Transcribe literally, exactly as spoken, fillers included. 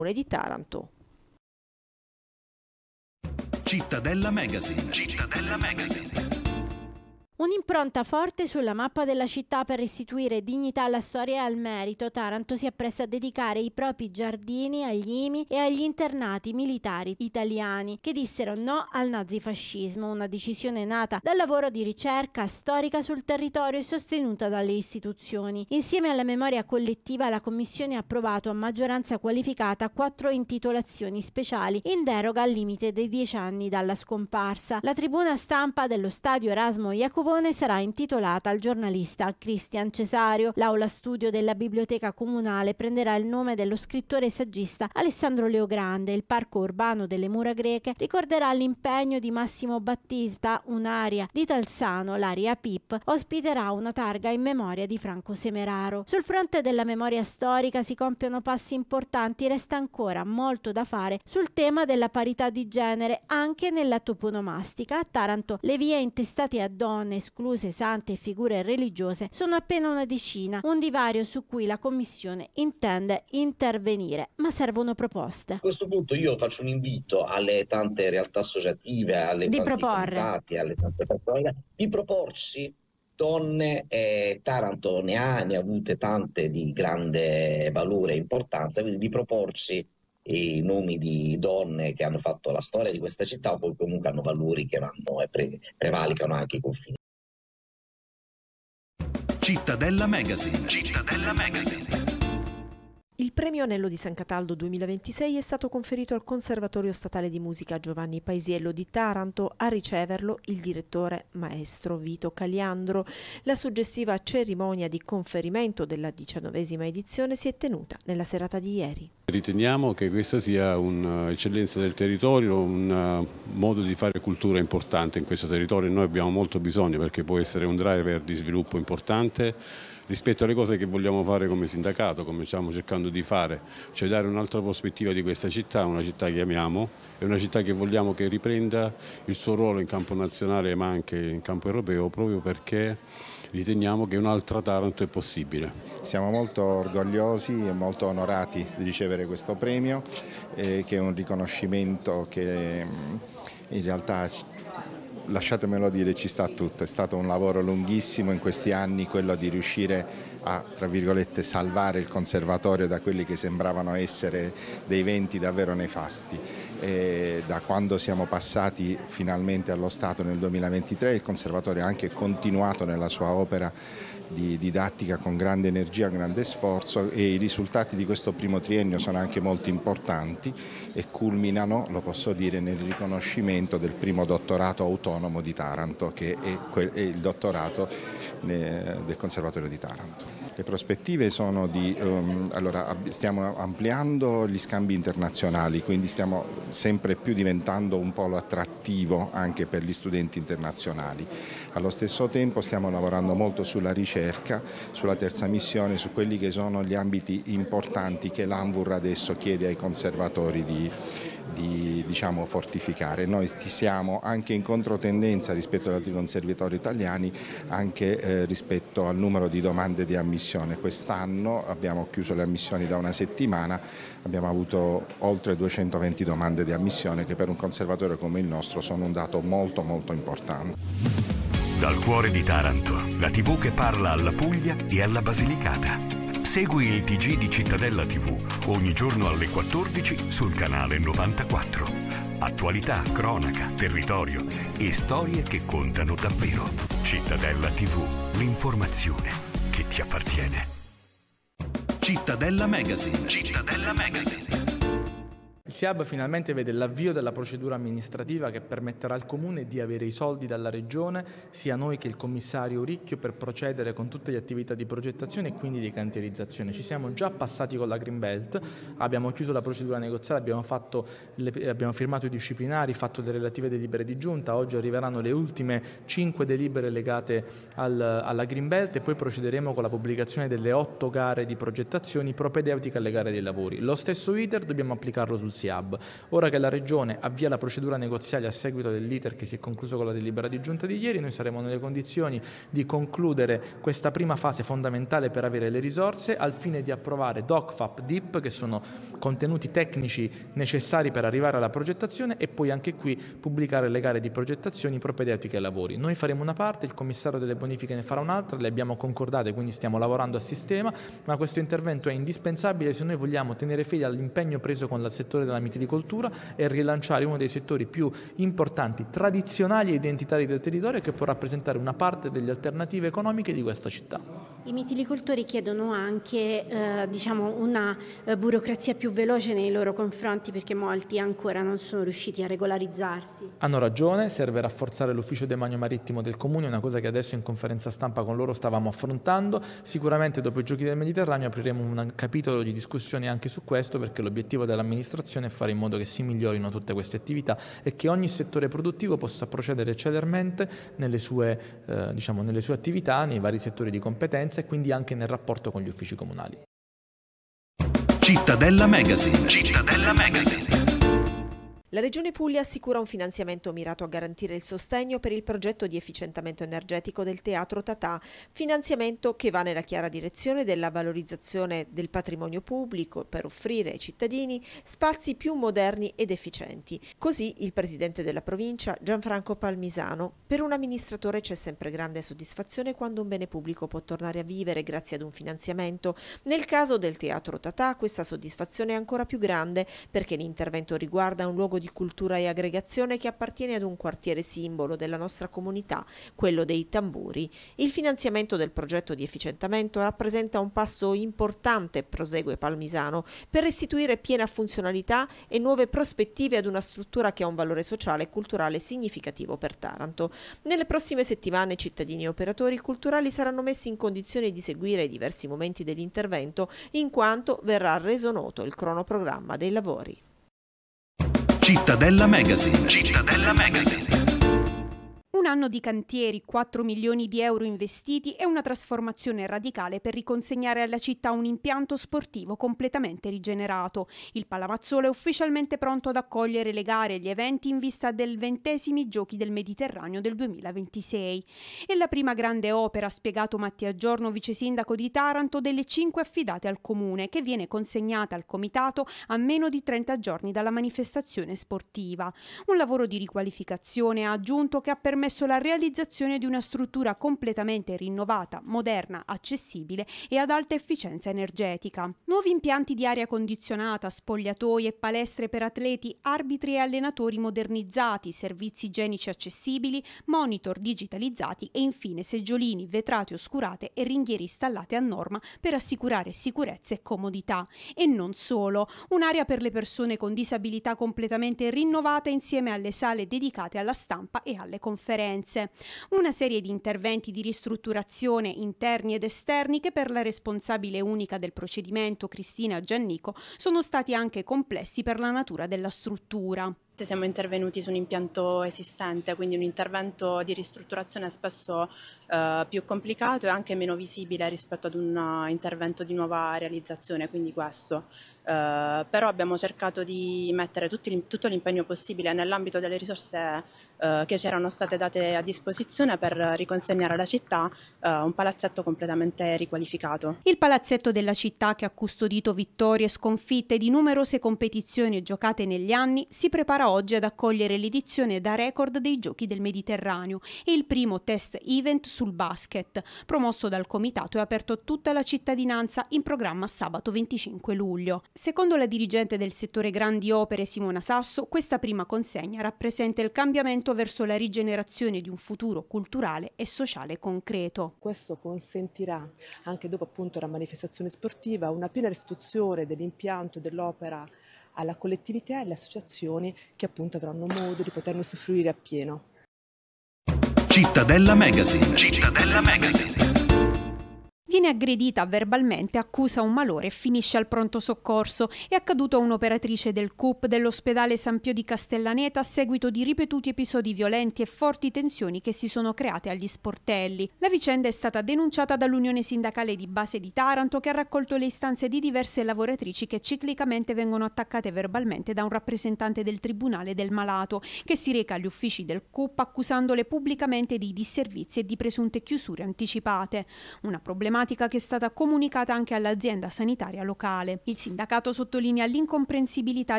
di Taranto. Cittadella Magazine. Cittadella Magazine. Un'impronta forte sulla mappa della città per restituire dignità alla storia e al merito. Taranto si appresta a dedicare i propri giardini agli I M I e agli internati militari italiani che dissero no al nazifascismo, una decisione nata dal lavoro di ricerca storica sul territorio e sostenuta dalle istituzioni. Insieme alla memoria collettiva, la Commissione ha approvato a maggioranza qualificata quattro intitolazioni speciali in deroga al limite dei dieci anni dalla scomparsa. La tribuna stampa dello stadio Erasmo Jacopone sarà intitolata al giornalista Cristian Cesario. L'aula studio della biblioteca comunale prenderà il nome dello scrittore e saggista Alessandro Leogrande. Il parco urbano delle Mura Greche ricorderà l'impegno di Massimo Battista. Un'area di Talzano, l'area P I P, ospiterà una targa in memoria di Franco Semeraro. Sul fronte della memoria storica si compiono passi importanti, resta ancora molto da fare sul tema della parità di genere anche nella toponomastica. A Taranto le vie intestate a donne, escluse sante e figure religiose, sono appena una decina, un divario su cui la Commissione intende intervenire, ma servono proposte. A questo punto io faccio un invito alle tante realtà associative, alle di tanti proporre. comitati, alle tante persone, di proporsi donne. eh, Taranto ne ha, ne ha avute tante di grande valore e importanza, quindi di proporsi i nomi di donne che hanno fatto la storia di questa città o poi comunque hanno valori che vanno e pre- prevalicano anche i confini. Cittadella Magazine. Cittadella Magazine. Il premio Anello di San Cataldo duemilaventisei è stato conferito al Conservatorio Statale di Musica Giovanni Paisiello di Taranto. A riceverlo il direttore maestro Vito Caliandro. La suggestiva cerimonia di conferimento della diciannovesima edizione si è tenuta nella serata di ieri. Riteniamo che questa sia un'eccellenza del territorio, un modo di fare cultura importante in questo territorio e noi abbiamo molto bisogno perché può essere un driver di sviluppo importante rispetto alle cose che vogliamo fare come sindacato, come stiamo cercando di fare, cioè dare un'altra prospettiva di questa città, una città che amiamo e una città che vogliamo che riprenda il suo ruolo in campo nazionale ma anche in campo europeo proprio perché riteniamo che un'altra Taranto è possibile. Siamo molto orgogliosi e molto onorati di ricevere questo premio, eh, che è un riconoscimento che in realtà, lasciatemelo dire, ci sta tutto. È stato un lavoro lunghissimo in questi anni quello di riuscire a, tra virgolette, salvare il conservatorio da quelli che sembravano essere dei venti davvero nefasti. E da quando siamo passati finalmente allo Stato nel duemilaventitré, il conservatorio ha anche continuato nella sua opera di didattica con grande energia, grande sforzo e i risultati di questo primo triennio sono anche molto importanti e culminano, lo posso dire, nel riconoscimento del primo dottorato autonomo di Taranto, che è il dottorato del Conservatorio di Taranto. Le prospettive sono di, um, allora stiamo ampliando gli scambi internazionali, quindi stiamo sempre più diventando un polo attrattivo anche per gli studenti internazionali. Allo stesso tempo stiamo lavorando molto sulla ricerca, sulla terza missione, su quelli che sono gli ambiti importanti che l'ANVUR adesso chiede ai conservatori di, di diciamo, fortificare. Noi siamo anche in controtendenza rispetto agli altri conservatori italiani, anche eh, rispetto al numero di domande di ammissione. Quest'anno abbiamo chiuso le ammissioni da una settimana, abbiamo avuto oltre duecentoventi domande di ammissione che per un conservatorio come il nostro sono un dato molto molto importante. Dal cuore di Taranto, la tivù che parla alla Puglia e alla Basilicata. Segui il T G di Cittadella tivù ogni giorno alle quattordici sul canale novantaquattro. Attualità, cronaca, territorio e storie che contano davvero. Cittadella tivù, l'informazione che ti appartiene. Cittadella Magazine. Cittadella Magazine. Il S I A B finalmente vede l'avvio della procedura amministrativa che permetterà al Comune di avere i soldi dalla Regione, sia noi che il commissario Ricchio, per procedere con tutte le attività di progettazione e quindi di cantierizzazione. Ci siamo già passati con la Green Belt, abbiamo chiuso la procedura negoziale, abbiamo, fatto le, abbiamo firmato i disciplinari, fatto le relative delibere di giunta, oggi arriveranno le ultime cinque delibere legate al, alla Green Belt e poi procederemo con la pubblicazione delle otto gare di progettazioni propedeutiche alle gare dei lavori. Lo stesso iter dobbiamo applicarlo sul S I A B. hub. Ora che la Regione avvia la procedura negoziale a seguito dell'iter che si è concluso con la delibera di giunta di ieri, noi saremo nelle condizioni di concludere questa prima fase fondamentale per avere le risorse al fine di approvare D O C, F A P, D I P, che sono contenuti tecnici necessari per arrivare alla progettazione, e poi anche qui pubblicare le gare di progettazioni propedeutiche ai lavori. Noi faremo una parte, il commissario delle bonifiche ne farà un'altra, le abbiamo concordate, quindi stiamo lavorando a sistema, ma questo intervento è indispensabile se noi vogliamo tenere fede all'impegno preso con il settore della mitilicoltura e rilanciare uno dei settori più importanti, tradizionali e identitari del territorio, che può rappresentare una parte delle alternative economiche di questa città. I mitilicoltori chiedono anche eh, diciamo una eh, burocrazia più veloce nei loro confronti, perché molti ancora non sono riusciti a regolarizzarsi. Hanno ragione, serve rafforzare l'ufficio demanio marittimo del Comune, una cosa che adesso in conferenza stampa con loro stavamo affrontando. Sicuramente dopo i Giochi del Mediterraneo apriremo un capitolo di discussione anche su questo, perché l'obiettivo dell'amministrazione è fare in modo che si migliorino tutte queste attività e che ogni settore produttivo possa procedere celermente nelle sue, eh, diciamo, nelle sue attività, nei vari settori di competenza e quindi anche nel rapporto con gli uffici comunali. Cittadella Magazine. Cittadella Magazine. La Regione Puglia assicura un finanziamento mirato a garantire il sostegno per il progetto di efficientamento energetico del Teatro Tata, finanziamento che va nella chiara direzione della valorizzazione del patrimonio pubblico per offrire ai cittadini spazi più moderni ed efficienti. Così il presidente della provincia, Gianfranco Palmisano: per un amministratore c'è sempre grande soddisfazione quando un bene pubblico può tornare a vivere grazie ad un finanziamento. Nel caso del Teatro Tata questa soddisfazione è ancora più grande, perché l'intervento riguarda un luogo di cultura e aggregazione che appartiene ad un quartiere simbolo della nostra comunità, quello dei Tamburi. Il finanziamento del progetto di efficientamento rappresenta un passo importante, prosegue Palmisano, per restituire piena funzionalità e nuove prospettive ad una struttura che ha un valore sociale e culturale significativo per Taranto. Nelle prossime settimane cittadini e operatori culturali saranno messi in condizione di seguire i diversi momenti dell'intervento, in quanto verrà reso noto il cronoprogramma dei lavori. Cittadella Magazine. Cittadella Magazine. Un anno di cantieri, quattro milioni di euro investiti e una trasformazione radicale per riconsegnare alla città un impianto sportivo completamente rigenerato. Il Palamazzolo è ufficialmente pronto ad accogliere le gare e gli eventi in vista del ventesimi Giochi del Mediterraneo del duemilaventisei. È la prima grande opera, ha spiegato Mattia Giorno, vice sindaco di Taranto, delle cinque affidate al Comune, che viene consegnata al Comitato a meno di trenta giorni dalla manifestazione sportiva. Un lavoro di riqualificazione, ha aggiunto, che ha permesso la realizzazione di una struttura completamente rinnovata, moderna, accessibile e ad alta efficienza energetica. Nuovi impianti di aria condizionata, spogliatoi e palestre per atleti, arbitri e allenatori modernizzati, servizi igienici accessibili, monitor digitalizzati e infine seggiolini, vetrate oscurate e ringhiere installate a norma per assicurare sicurezza e comodità. E non solo, un'area per le persone con disabilità completamente rinnovata insieme alle sale dedicate alla stampa e alle conferenze. Una serie di interventi di ristrutturazione interni ed esterni che per la responsabile unica del procedimento, Cristina Giannico, sono stati anche complessi per la natura della struttura. Siamo intervenuti su un impianto esistente, quindi un intervento di ristrutturazione spesso eh, più complicato e anche meno visibile rispetto ad un uh, intervento di nuova realizzazione, quindi questo. Uh, però abbiamo cercato di mettere tutti, tutto l'impegno possibile nell'ambito delle risorse uh, che c'erano state date a disposizione per riconsegnare alla città uh, un palazzetto completamente riqualificato. Il palazzetto della città, che ha custodito vittorie, sconfitte di numerose competizioni giocate negli anni, si prepara oggi ad accogliere l'edizione da record dei Giochi del Mediterraneo e il primo test event sul basket, promosso dal Comitato e aperto a tutta la cittadinanza, in programma sabato venticinque luglio. Secondo la dirigente del settore grandi opere Simona Sasso, questa prima consegna rappresenta il cambiamento verso la rigenerazione di un futuro culturale e sociale concreto. Questo consentirà, anche dopo appunto la manifestazione sportiva, una piena restituzione dell'impianto dell'opera alla collettività e alle associazioni che appunto avranno modo di poterne usufruire appieno. Cittadella Magazine. Cittadella Magazine. Viene aggredita verbalmente, accusa un malore e finisce al pronto soccorso. È accaduto a un'operatrice del C U P dell'ospedale San Pio di Castellaneta a seguito di ripetuti episodi violenti e forti tensioni che si sono create agli sportelli. La vicenda è stata denunciata dall'Unione Sindacale di Base di Taranto, che ha raccolto le istanze di diverse lavoratrici che ciclicamente vengono attaccate verbalmente da un rappresentante del Tribunale del Malato, che si reca agli uffici del C U P accusandole pubblicamente di disservizi e di presunte chiusure anticipate. Una problematica che è stata comunicata anche all'azienda sanitaria locale. Il sindacato sottolinea l'incomprensibilità